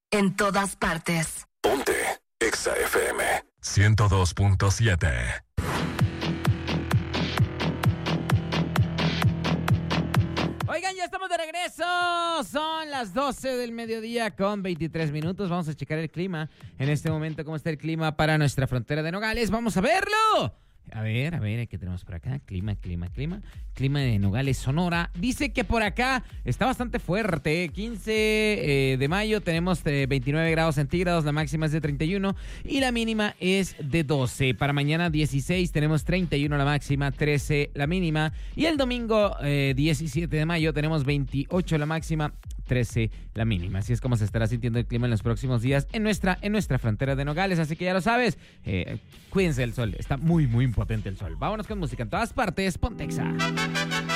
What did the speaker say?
En todas partes. Ponte Exa FM 102.7. Oigan, ya estamos de regreso. Son las 12 del mediodía con 23 minutos. Vamos a checar el clima. En este momento, ¿cómo está el clima para nuestra frontera de Nogales? ¡Vamos a verlo! A ver, ¿qué tenemos por acá? Clima de Nogales, Sonora. Dice que por acá está bastante fuerte. 15 de mayo tenemos 29 grados centígrados, la máxima es de 31 y la mínima es de 12. Para mañana 16 tenemos 31 la máxima, 13 la mínima. Y el domingo 17 de mayo tenemos 28 la máxima, 13 la mínima. Así es como se estará sintiendo el clima en los próximos días en nuestra frontera de Nogales. Así que ya lo sabes, cuídense del sol. Está muy, muy potente el sol. Vámonos con música en todas partes. Ponte Exa.